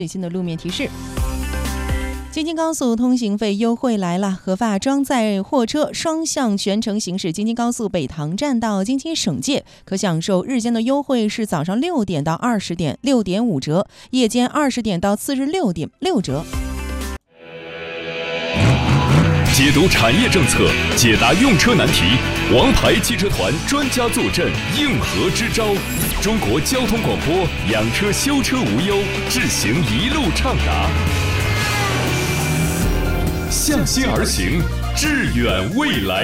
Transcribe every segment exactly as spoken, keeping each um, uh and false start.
最新的路面提示。京津高速通行费优惠来了，合法装载货车双向全程行驶京津高速北塘站到京津省界，可享受日间的优惠是早上六点到二十点六点五折，夜间二十点到次日六点六折。 解读产业政策，解答用车难题，王牌汽车团专家坐镇，应和支招。中国交通广播，养车修车无忧，智行一路畅达。向心而行，致远未来。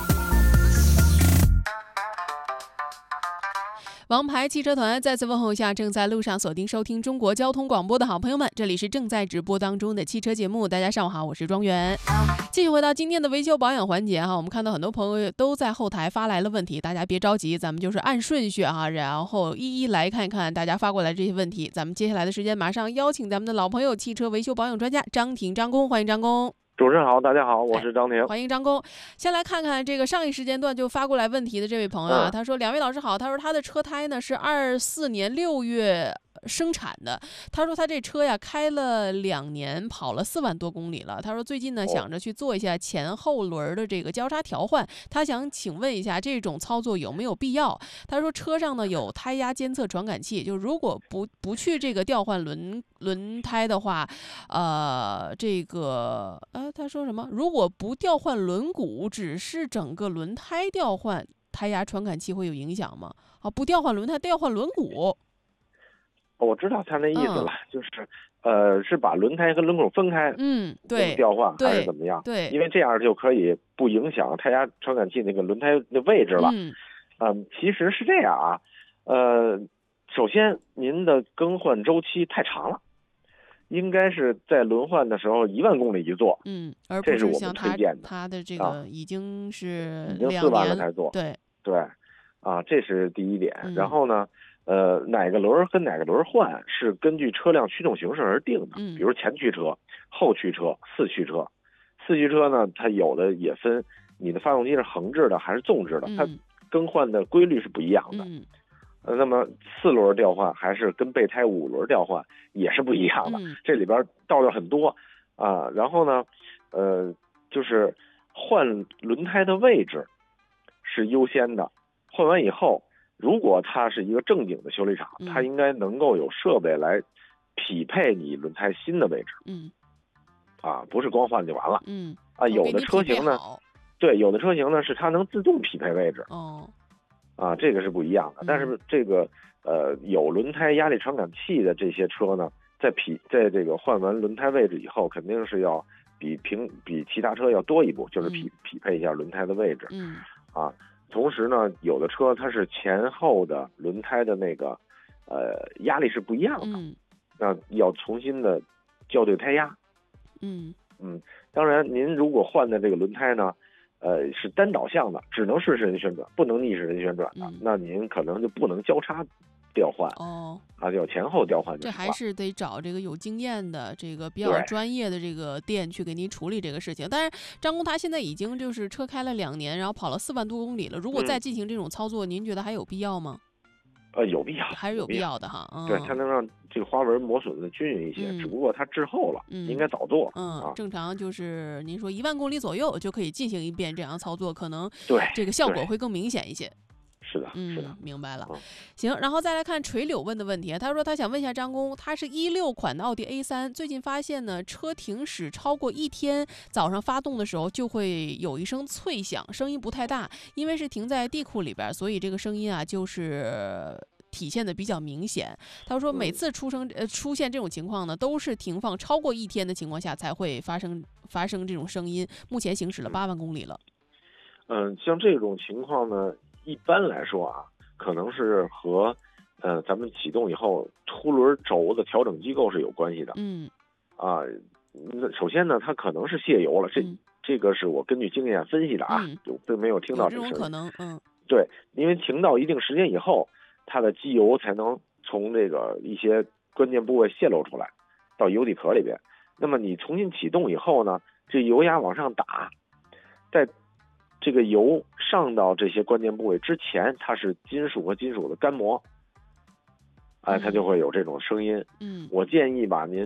王牌汽车团再次问候一下正在路上锁定收听中国交通广播的好朋友们，这里是正在直播当中的汽车节目。大家上午好，我是庄园。继续回到今天的维修保养环节哈，我们看到很多朋友都在后台发来了问题，大家别着急，咱们就是按顺序哈，然后一一来看看大家发过来这些问题。咱们接下来的时间马上邀请咱们的老朋友汽车维修保养专家张婷张工，欢迎张工。 主持人好，大家好，我是张婷、哎。 欢迎张工。先来看看这个上一时间段就发过来问题的这位朋友啊，嗯、他说：“两位老师好，他说他的车胎呢是二四年六月生产的，他说他这车呀开了两年，跑了四万多公里了。他说最近呢、哦、想着去做一下前后轮的这个交叉调换，他想请问一下这种操作有没有必要？他说车上呢有胎压监测传感器，就如果不不去这个调换轮轮胎的话，呃，这个呃他说什么？如果不调换轮毂，只是整个轮胎调换，胎压传感器会有影响吗？啊，不调换轮胎，调换轮毂。” 我知道他那意思了，嗯、就是，呃，是把轮胎和轮毂分开， 嗯，对， 调换还是怎么样？ 对， 因为这样就可以不影响胎压传感器那个轮胎的位置了。 嗯， 嗯，其实是这样啊，呃，首先您的更换周期太长了，应该是在轮换的时候一万公里一做， 嗯，而不是像他他的这个已经是已经四万了才做， 对对，啊，这是第一点。 嗯、 然后呢？呃，哪个轮跟哪个轮换是根据车辆驱动形式而定的。 嗯， 比如前驱车、后驱车、四驱车。四驱车呢，它有的也分你的发动机是横置的还是纵置的， 嗯、 它更换的规律是不一样的。 嗯， 呃，那么四轮调换还是跟备胎五轮调换也是不一样的。 嗯、 这里边道理很多啊。然后呢，呃，就是换轮胎的位置是优先的，换完以后。如果它是一个正经的修理厂， 嗯、 它应该能够有设备来匹配你轮胎新的位置。 嗯， 啊，不是光换就完了。 嗯， 啊，有的车型呢，对，有的车型呢是它能自动匹配位置。 哦， 啊，这个是不一样的。 嗯、 但是这个呃有轮胎压力传感器的这些车呢，在匹在这个换完轮胎位置以后，肯定是要比平比其他车要多一步，就是匹、 嗯、 匹配一下轮胎的位置。 嗯， 啊。同时呢，有的车它是前后的轮胎的那个，呃，压力是不一样的， 嗯， 那要重新的校对胎压， 嗯嗯，当然您如果换的这个轮胎呢，呃，是单导向的，只能顺时针旋转，不能逆时针旋转的， 嗯、 那您可能就不能交叉调换哦， 啊，要前后调换就这还是得找这个有经验的、这个比较专业的这个店去给您处理这个事情。但是张工他现在已经就是车开了两年，然后跑了四万多公里了。如果再进行这种操作，嗯、您觉得还有必要吗？ 呃，有必要， 还是有必要的哈。嗯、 对，它能让这个花纹磨损的均匀一些， 嗯、 只不过它滞后了， 嗯、 应该早做。 嗯， 啊、 正常就是您说一万公里左右就可以进行一遍这样操作，可能对这个效果会更明显一些。 是的，是的， 嗯，明白了。 嗯、 行，然后再来看垂柳问的问题，他说他想问一下张工，他是一六款的奥迪 A 三，最近发现呢，车停驶超过一天，早上发动的时候就会有一声脆响，声音不太大，因为是停在地库里边，所以这个声音啊就是体现的比较明显。他说每次出生呃出现这种情况呢，都是停放超过一天的情况下才会发生发生这种声音。目前行驶了八万公里了。 嗯，像这种情况呢。一般来说啊，可能是和呃咱们启动以后凸轮轴的调整机构是有关系的。 嗯， 啊，那首先呢，它可能是泄油了，这、 嗯、 这个是我根据经验分析的啊， 嗯、 就并没有听到这个声音。 有这种可能，嗯， 对，因为停到一定时间以后，它的机油才能从这个一些关键部位泄露出来，到油底壳里边。那么你重新启动以后呢，这油压往上打，在这个油上到这些关键部位之前，它是金属和金属的干磨，哎，它就会有这种声音。 嗯， 我建议吧，您